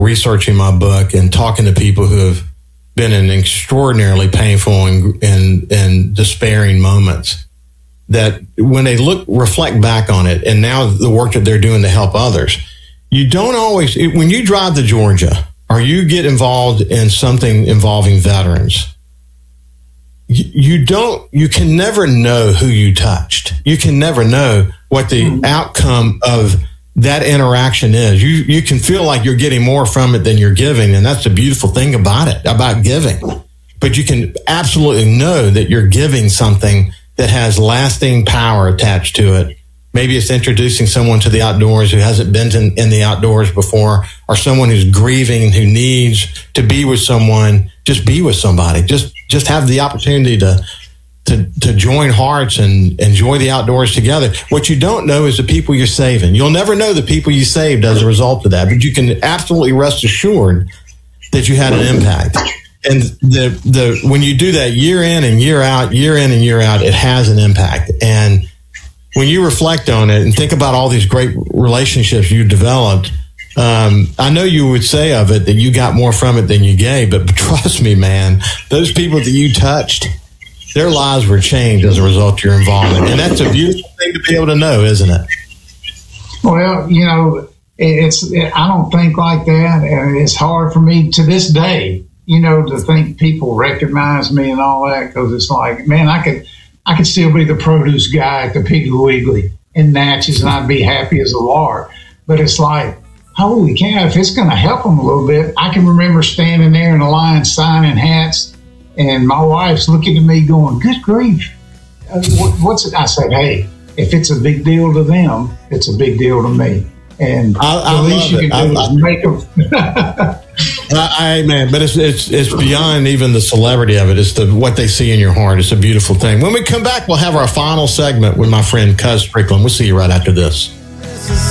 researching my book and talking to people who have been in extraordinarily painful and despairing moments, that when they reflect back on it, and now the work that they're doing to help others, you don't always, when you drive to Georgia or you get involved in something involving veterans, you can never know who you touched. You can never know what the outcome of that interaction is. You can feel like you're getting more from it than you're giving, and that's the beautiful thing about giving. But you can absolutely know that you're giving something that has lasting power attached to it. Maybe it's introducing someone to the outdoors who hasn't been in the outdoors before, or someone who's grieving, who needs to be with someone. Just be with somebody. Just have the opportunity to join hearts and enjoy the outdoors together. What you don't know is the people you're saving. You'll never know the people you saved as a result of that, but you can absolutely rest assured that you had an impact. And when you do that year in and year out, it has an impact. And when you reflect on it and think about all these great relationships you developed, I know you would say of it that you got more from it than you gave, but trust me, man, those people that you touched, their lives were changed as a result of your involvement. And that's a beautiful thing to be able to know, isn't it? Well, I don't think like that. And it's hard for me to this day, to think people recognize me and all that, because it's like, man, I could still be the produce guy at the Piggly Wiggly in Natchez, and I'd be happy as a lark. But it's like, holy cow, if it's going to help them a little bit. I can remember standing there in a line signing hats, and my wife's looking at me going, good grief, what's it? I said, hey, if it's a big deal to them, it's a big deal to me. And the least you can do is make them. Man, but it's beyond even the celebrity of it. It's what they see in your heart. It's a beautiful thing. When we come back, we'll have our final segment with my friend Cuz Strickland. We'll see you right after this.